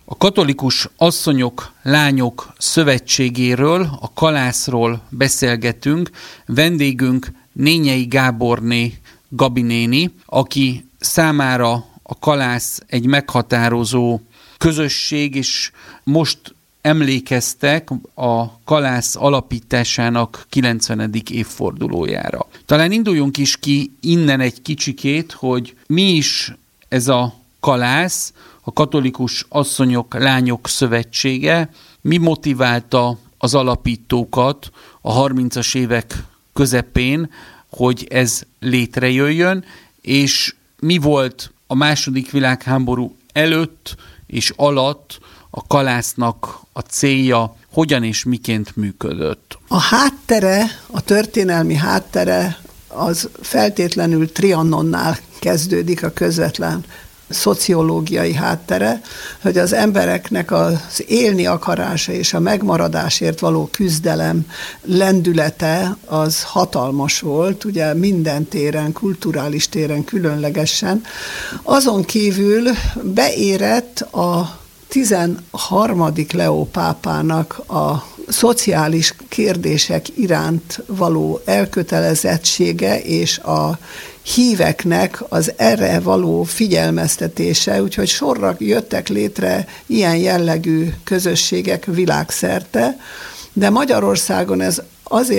A Katolikus Asszonyok, Lányok Szövetségéről, a Kalászról beszélgetünk. Vendégünk Nényei Gáborné Gabi néni, aki számára a Kalász egy meghatározó közösség, és most emlékeztek a Kalász alapításának 90. évfordulójára. Talán induljunk is ki innen egy kicsikét, hogy mi is ez a Kalász, a Katolikus Asszonyok, Lányok Szövetsége, mi motiválta az alapítókat a 30-as évek közepén, hogy ez létrejöjjön, és mi volt a II. Világháború előtt és alatt a Kalásznak a célja, hogyan és miként működött? A háttere, a történelmi háttere az feltétlenül Trianonnál kezdődik, a közvetlen szociológiai háttere, hogy az embereknek az élni akarása és a megmaradásért való küzdelem lendülete az hatalmas volt, ugye minden téren, kulturális téren különlegesen. Azon kívül beérett a 13. Leó pápának a szociális kérdések iránt való elkötelezettsége és a híveknek az erre való figyelmeztetése, úgyhogy sorra jöttek létre ilyen jellegű közösségek világszerte, de Magyarországon ez azért